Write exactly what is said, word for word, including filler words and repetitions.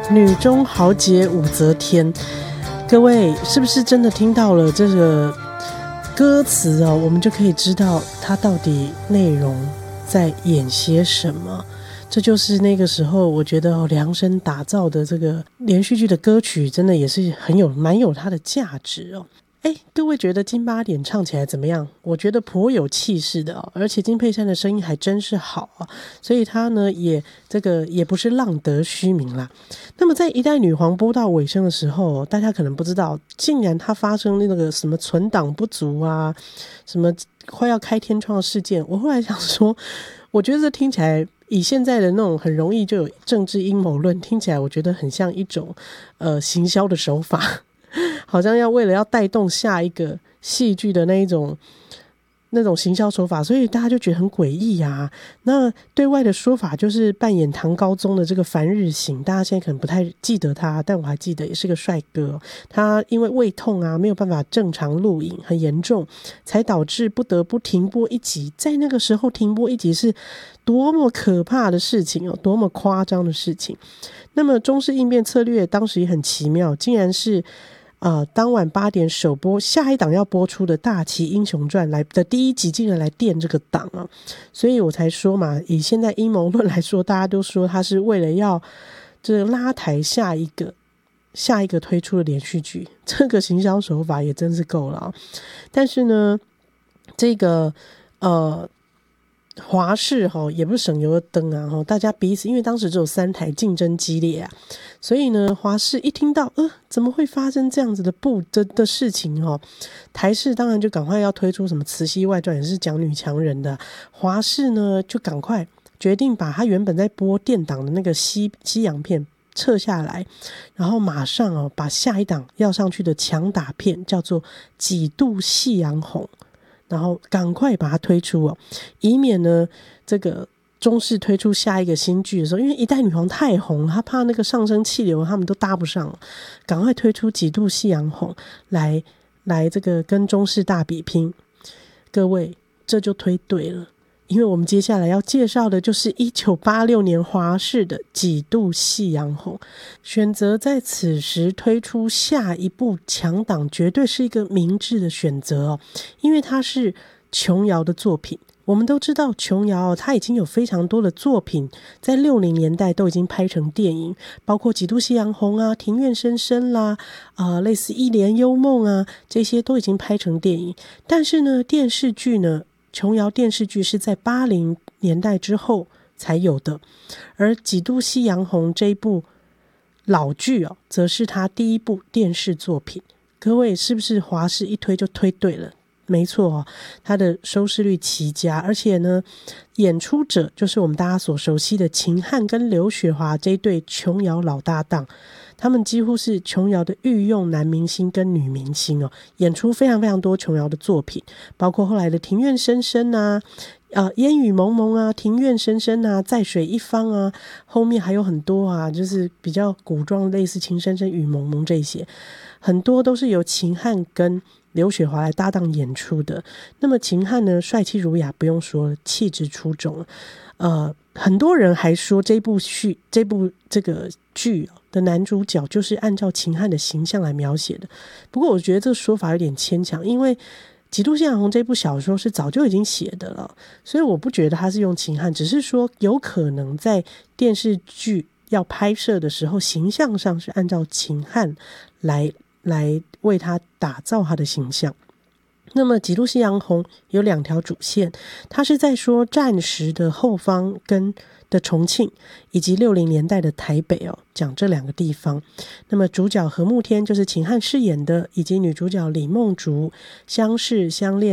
女中豪杰武则天，各位是不是真的听到了这个歌词哦？我们就可以知道它到底内容在演些什么。这就是那个时候我觉得哦，量身打造的这个连续剧的歌曲，真的也是很有蛮有它的价值哦。哎，各位觉得金八点唱起来怎么样？我觉得颇有气势的哦，而且金佩珊的声音还真是好啊，所以她呢也这个也不是浪得虚名啦。那么在一代女皇播到尾声的时候，大家可能不知道，竟然她发生那个什么存档不足啊，什么快要开天窗的事件。我后来想说，我觉得这听起来以现在的那种很容易就有政治阴谋论，听起来我觉得很像一种呃行销的手法。好像要为了要带动下一个戏剧的那一种那种行销手法，所以大家就觉得很诡异啊。那对外的说法就是扮演唐高宗的这个樊日行，大家现在可能不太记得他，但我还记得也是个帅哥。他因为胃痛啊，没有办法正常录影，很严重，才导致不得不停播一集。在那个时候停播一集是多么可怕的事情哦，多么夸张的事情。那么中式应变策略当时也很奇妙，竟然是呃，当晚八点首播下一档要播出的《大旗英雄传》来的第一集，竟然来垫这个档啊！所以我才说嘛，以现在阴谋论来说，大家都说他是为了要这拉抬下一个下一个推出的连续剧，这个行销手法也真是够了啊！但是呢，这个呃。华视齁也不是省油的灯啊，齁大家彼此因为当时只有三台，竞争激烈啊，所以呢华视一听到呃怎么会发生这样子的不的的事情齁，台视当然就赶快要推出什么慈禧外传，也是讲女强人的，华视呢就赶快决定把他原本在播电档的那个西西洋片撤下来，然后马上哦把下一档要上去的强打片叫做几度夕阳红，然后赶快把它推出哦，以免呢这个中视推出下一个新剧的时候，因为一代女皇太红了，他怕那个上升气流他们都搭不上，赶快推出几度夕阳红来来这个跟中视大比拼。各位这就推对了，因为我们接下来要介绍的就是一九八六年华视的几度夕阳红，选择在此时推出下一部强档绝对是一个明智的选择哦，因为它是琼瑶的作品。我们都知道琼瑶她已经有非常多的作品在六零年代都已经拍成电影，包括几度夕阳红啊、庭院深深啦、呃、类似一帘幽梦啊，这些都已经拍成电影。但是呢电视剧呢，琼瑶电视剧是在八零年代之后才有的，而几度夕阳红这一部老剧哦，则是他第一部电视作品。各位是不是华视一推就推对了？没错哦，它的收视率奇佳，而且呢，演出者就是我们大家所熟悉的秦汉跟刘雪华这一对琼瑶老搭档，他们几乎是琼瑶的御用男明星跟女明星哦，演出非常非常多琼瑶的作品，包括后来的《庭院深深》啊。呃，烟雨蒙蒙啊，庭院深深啊，在水一方啊，后面还有很多啊，就是比较古装，类似情深深雨蒙蒙这些，很多都是由秦汉跟刘雪华来搭档演出的。那么秦汉呢，帅气儒雅，不用说了，气质出众。呃，很多人还说这部剧，这部这个剧的男主角就是按照秦汉的形象来描写的。不过我觉得这个说法有点牵强，因为几度夕阳红这部小说是早就已经写的了，所以我不觉得他是用秦汉，只是说有可能在电视剧要拍摄的时候，形象上是按照秦汉来来为他打造他的形象。那么几度夕阳红有两条主线，它是在说战时的后方跟的重庆，以及六零年代的台北哦，讲这两个地方。那么主角何慕天就是秦汉饰演的，以及女主角李梦竹相识相恋